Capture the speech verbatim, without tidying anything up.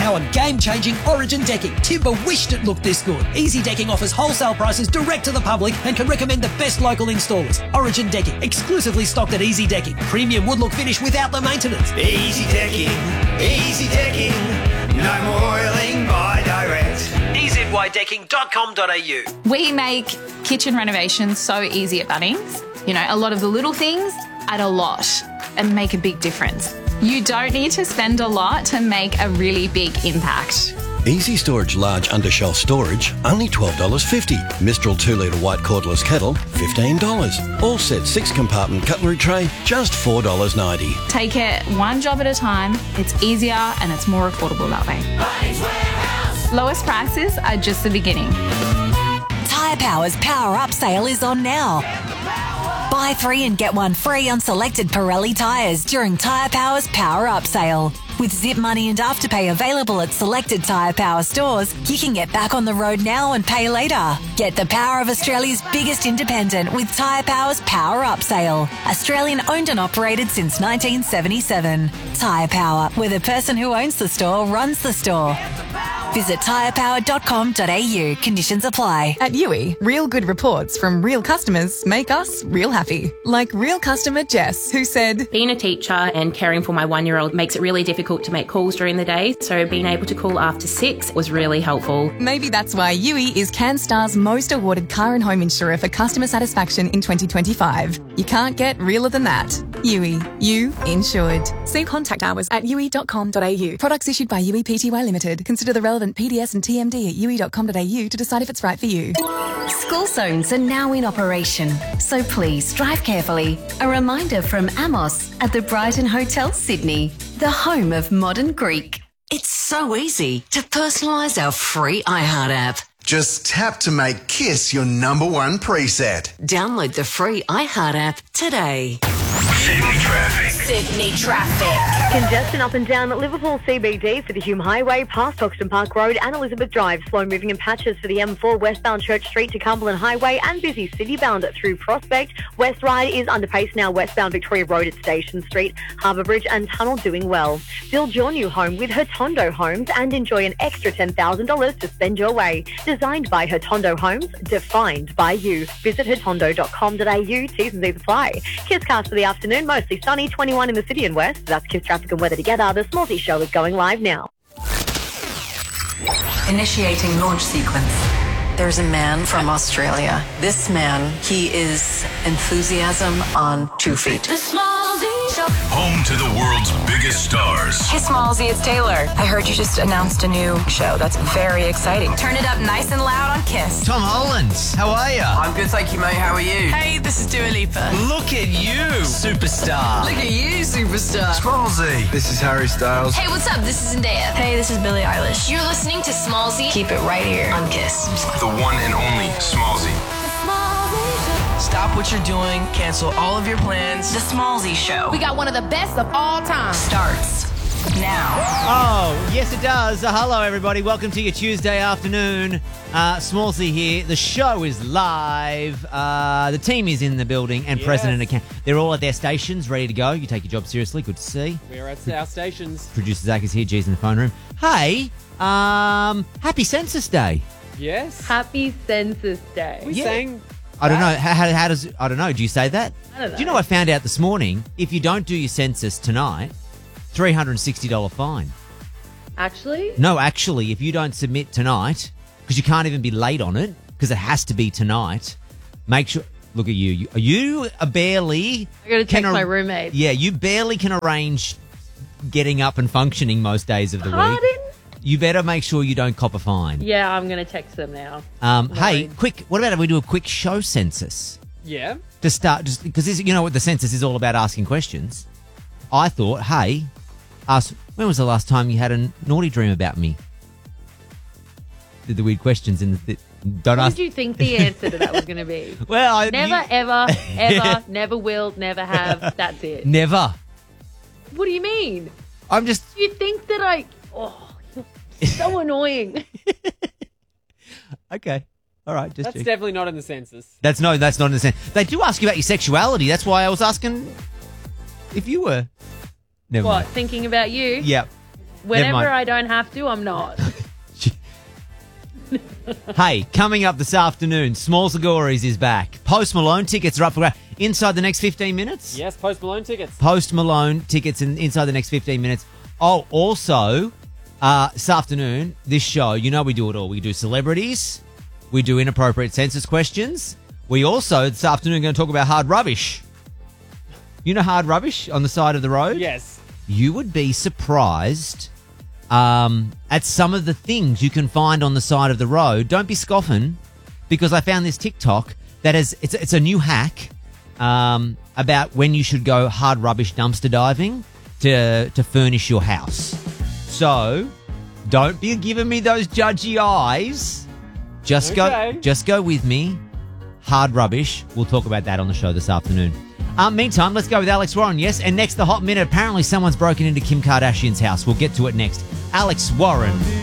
high-powered, game-changing Origin decking. Timber wished it looked this good. Easy Decking offers wholesale prices direct to the public and can recommend the best local installers. Origin Decking, exclusively stocked at Easy Decking. Premium wood look finish without the maintenance. Easy Decking, Easy Decking, no more oiling by direct. e z y decking dot com dot a u. We make kitchen renovations so easy at Bunnings. You know, a lot of the little things add a lot and make a big difference. You don't need to spend a lot to make a really big impact. Easy Storage Large Undershelf Storage, only twelve dollars fifty. Mistral two litre white cordless kettle, fifteen dollars. All set six compartment cutlery tray, just four dollars ninety. Take it one job at a time. It's easier and it's more affordable that way. Bunnings Warehouse. Lowest prices are just the beginning. Tyre Power's Power Up sale is on now. Buy three and get one free on selected Pirelli tyres during Tyre Power's Power Up sale. With Zip Money and Afterpay available at selected Tyre Power stores, you can get back on the road now and pay later. Get the power of Australia's biggest independent with Tyre Power's Power Up sale. Australian owned and operated since nineteen seventy-seven. Tyre Power, where the person who owns the store runs the store. Visit tyre power dot com dot a u. Conditions apply. At U I, real good reports from real customers make us real happy. Like real customer Jess, who said, being a teacher and caring for my one-year-old makes it really difficult to make calls during the day, so being able to call after six was really helpful. Maybe that's why U I is CanStar's most awarded car and home insurer for customer satisfaction in twenty twenty-five. You can't get realer than that. U I, you insured. See contact hours at u i dot com dot a u. Products issued by U I Pty Limited. Consider the relevant P D S and T M D at u i dot com dot a u to decide if it's right for you. School zones are now in operation, so please drive carefully. A reminder from Amos at the Brighton Hotel Sydney, the home of modern Greek. It's so easy to personalise our free iHeart app. Just tap to make Kiss your number one preset. Download the free iHeart app today. Sydney traffic. Sydney traffic. Congestion up and down at Liverpool C B D for the Hume Highway past Hoxton Park Road and Elizabeth Drive. Slow moving in patches for the M four westbound Church Street to Cumberland Highway and busy citybound through Prospect. West Ride is under pace now westbound Victoria Road at Station Street. Harbour Bridge and Tunnel doing well. Build your new home with Hotondo Homes and enjoy an extra ten thousand dollars to spend your way. Designed by Hotondo Homes, defined by you. Visit hotondo dot com dot a u. T's and C's apply. Kisscast for the afternoon, mostly sunny, twenty-one in the city and west. That's Kiss traffic and weather together. The Smallsy Show is going live now. Initiating launch sequence. There's a man from Australia. This man, he is enthusiasm on two feet. The Smallsy Show. Home to the world's biggest stars. Hey Smallsy, it's Taylor. I heard you just announced a new show. That's very exciting. Turn it up nice and loud on Kiss. Tom Hollands, how are you? I'm good, thank you, mate. How are you? Hey, this is Dua Lipa. Look at you, superstar. Look at you, superstar. Smallsy. This is Harry Styles. Hey, what's up? This is Zendaya. Hey, this is Billie Eilish. You're listening to Smallsy. Keep it right here on Kiss. The one and only Smallsy. Stop what you're doing, cancel all of your plans. The Smallsy Show We got one of the best of all time. starts now. Oh, yes it does. Uh, hello everybody, welcome to your Tuesday afternoon. Uh, Smallsy here. The show is live. Uh, the team is in the building and Yes. present and account. They're all at their stations, ready to go. You take your job seriously, good to see. We're at our stations. Producer Zach is here, G's in the phone room. Hey, um, happy Census Day. Yes. Happy Census Day. We Yeah. sang. I don't know, how, how, how does, I don't know, do you say that? I don't know. Do you know I found out this morning, if you don't do your census tonight, three hundred sixty dollars fine. Actually? No, actually, if you don't submit tonight, because you can't even be late on it, because it has to be tonight, make sure, look at you, you, you are barely... I got to can text my ar- roommate. Yeah, you barely can arrange getting up and functioning most days of the Pardon? week. You better make sure you don't cop a fine. Yeah, I'm going to text them now. Um, hey, Worried. quick, what about if we do a quick show census? Yeah. To start, just because you know what the census is all about, asking questions. I thought, hey, ask, when was the last time you had a naughty dream about me? Did the weird questions in the... Don't What ask. did you think the answer to that was going to be? Well, I, Never, you- ever, ever, never will, never have. That's it. Never. What do you mean? I'm just... You think that I... Oh, you're so annoying. Okay. All right. Just That's check. definitely not in the census. That's no, that's not in the sense. They do ask you about your sexuality. That's why I was asking if you were. Never What, mind. thinking about you? Yep. Whenever mind. I don't have to, I'm not. Hey, coming up this afternoon, Smalls Agories is back. Post Malone tickets are up for grabs. Inside the next fifteen minutes? Yes, Post Malone tickets. Post Malone tickets in, inside the next fifteen minutes. Oh, also, uh, this afternoon, this show, you know we do it all. We do celebrities. We do inappropriate census questions. We also, this afternoon, are going to talk about hard rubbish. You know hard rubbish on the side of the road? Yes. You would be surprised um, at some of the things you can find on the side of the road. Don't be scoffing, because I found this TikTok that is, it's, it's a new hack um, about when you should go hard rubbish dumpster diving to, to furnish your house. So, don't be giving me those judgy eyes. Just Okay. go, just go with me. Hard rubbish. We'll talk about that on the show this afternoon. Um, meantime, let's go with Alex Warren, yes? And next, the hot minute. Apparently someone's broken into Kim Kardashian's house. We'll get to it next. Alex Warren.